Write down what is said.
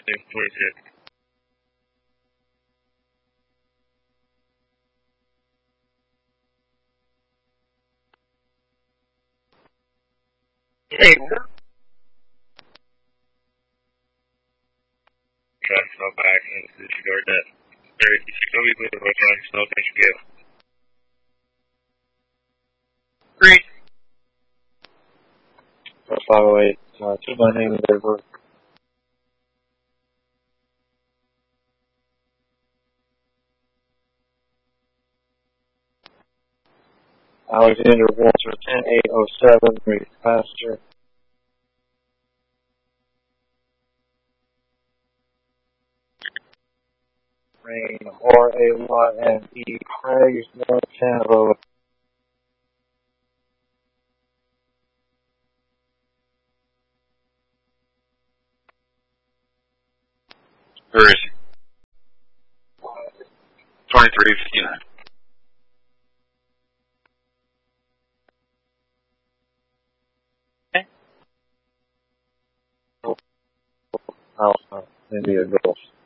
26. Hey, trying to stop back and disregard that. Very slowly, but we're trying to stop and scale. Great. 508, to my name is Edward. Alexander Walter, 10807, ready passenger. Rain, R-A-Y-N-E, Craig's North Tambo. Where is he? 2359. Okay. Alpha, India Gulf.